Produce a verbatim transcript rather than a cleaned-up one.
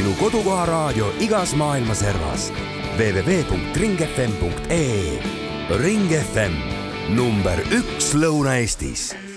sinu kodukoha raadio igas maailma servas. w w w punkt ring f m punkt e e. Ring F M, number üks Lõuna-Eestis.